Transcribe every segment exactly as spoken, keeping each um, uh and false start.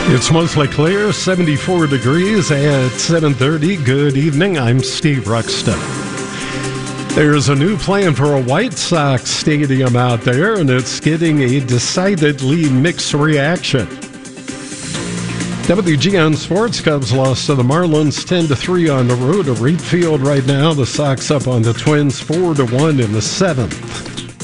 It's mostly clear, seventy-four degrees at seven thirty. Good evening, I'm Steve Ruxton. There's a new plan for a White Sox stadium out there, and it's getting a decidedly mixed reaction. W G N Sports Cubs lost to the Marlins ten to three on the road at Reed Field right now. The Sox up on the Twins four to one in the seventh.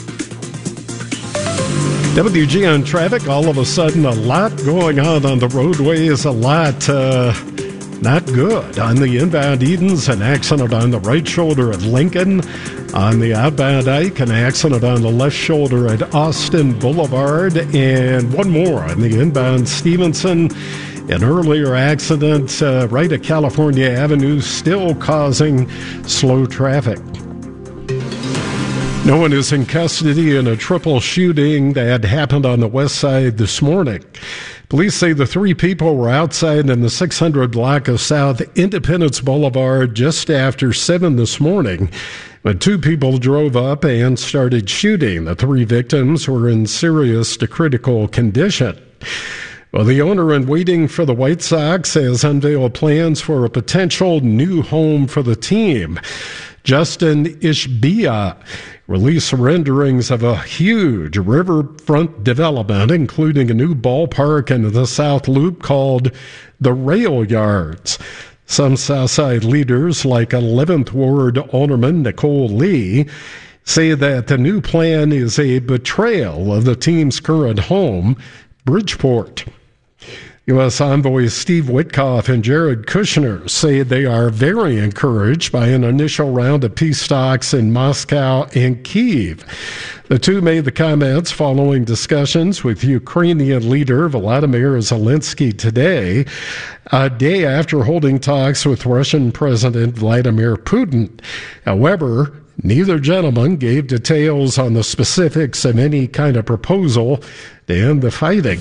W G N traffic, all of a sudden a lot going on on the roadways, a lot uh, not good. On the inbound Edens, an accident on the right shoulder at Lincoln. On the outbound Ike, an accident on the left shoulder at Austin Boulevard. And one more on the inbound Stevenson. An earlier accident uh, right at California Avenue, still causing slow traffic. No one is in custody in a triple shooting that happened on the west side this morning. Police say the three people were outside in the six hundred block of South Independence Boulevard just after seven this morning when two people drove up and started shooting. The three victims were in serious to critical condition. Well, the owner in waiting for the White Sox has unveiled plans for a potential new home for the team. Justin Ishbia released renderings of a huge riverfront development, including a new ballpark in the South Loop called the Rail Yards. Some Southside leaders, like eleventh Ward Alderman Nicole Lee, say that the new plan is a betrayal of the team's current home, Bridgeport. U S envoys Steve Witkoff and Jared Kushner say they are very encouraged by an initial round of peace talks in Moscow and Kyiv. The two made the comments following discussions with Ukrainian leader Volodymyr Zelensky today, a day after holding talks with Russian President Vladimir Putin. However, neither gentleman gave details on the specifics of any kind of proposal to end the fighting.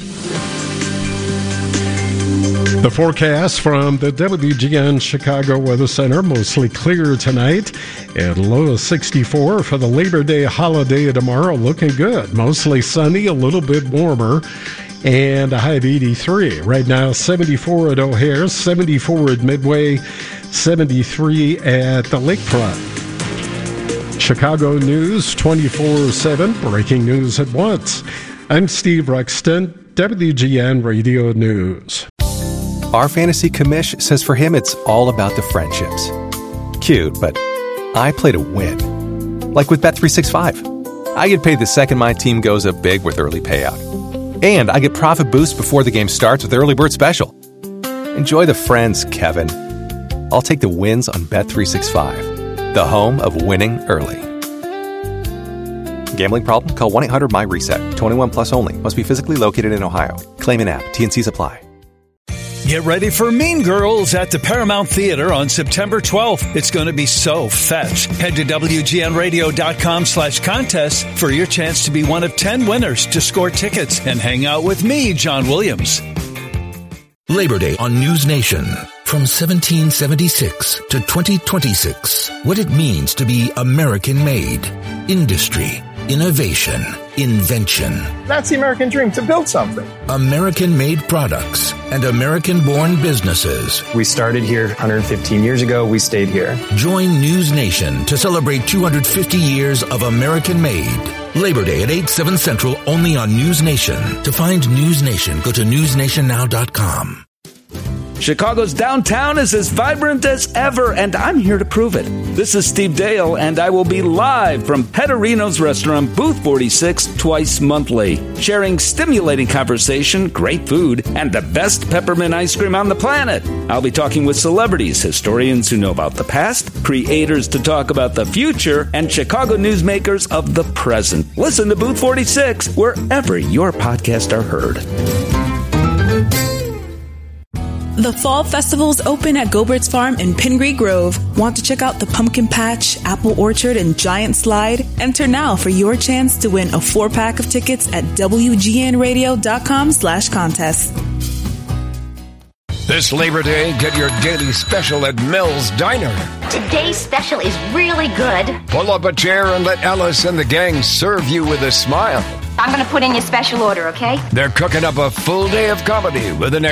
The forecast from the W G N Chicago Weather Center, mostly clear tonight and low of sixty-four for the Labor Day holiday tomorrow. Looking good. Mostly sunny, a little bit warmer, and a high of eighty-three. Right now, seventy-four at O'Hare, seventy-four at Midway, seventy-three at the Lakefront. Chicago News twenty-four seven, breaking news at once. I'm Steve Ruxton, W G N Radio News. Our fantasy commish says for him it's all about the friendships. Cute, but I play to win. Like with Bet three sixty-five. I get paid the second my team goes up big with early payout. And I get profit boost before the game starts with Early Bird Special. Enjoy the friends, Kevin. I'll take the wins on Bet three sixty-five, the home of winning early. Gambling problem? Call one eight hundred M Y reset. twenty-one plus only. Must be physically located in Ohio. Claim in app. T and Cs apply. Get ready for Mean Girls at the Paramount Theater on September twelfth. It's going to be so fetch. Head to W G N radio dot com slash contest for your chance to be one of ten winners to score tickets and hang out with me, John Williams. Labor Day on News Nation. From seventeen seventy-six to twenty twenty-six. What it means to be American-made. Industry. Innovation. Invention. That's the American dream, to build something. American-made products and American-born businesses. We started here one hundred fifteen years ago. We stayed here. Join News Nation to celebrate two hundred fifty years of American-made. Labor Day at eight, seven Central, only on News Nation. To find News Nation, go to news nation now dot com. Chicago's downtown is as vibrant as ever, and I'm here to prove it. This is Steve Dale, and I will be live from Petterino's Restaurant, Booth forty-six, twice monthly, sharing stimulating conversation, great food, and the best peppermint ice cream on the planet. I'll be talking with celebrities, historians who know about the past, creators to talk about the future, and Chicago newsmakers of the present. Listen to Booth forty-six wherever your podcasts are heard. The Fall Festival's open at Gobert's Farm in Pingree Grove. Want to check out the Pumpkin Patch, Apple Orchard, and Giant Slide? Enter now for your chance to win a four-pack of tickets at W G N radio dot com slash contest. This Labor Day, get your daily special at Mel's Diner. Today's special is really good. Pull up a chair and let Ellis and the gang serve you with a smile. I'm going to put in your special order, okay? They're cooking up a full day of comedy with an